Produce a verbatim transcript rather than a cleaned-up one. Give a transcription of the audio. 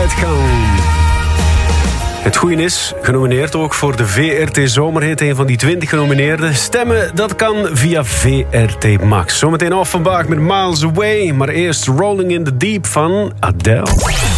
uitgaan. Het goede is, genomineerd ook voor de V R T Zomerhit. Een van die twintig genomineerden. Stemmen, dat kan via V R T Max. Zometeen Offenbach met Miles Away. Maar eerst Rolling in the Deep van Adele.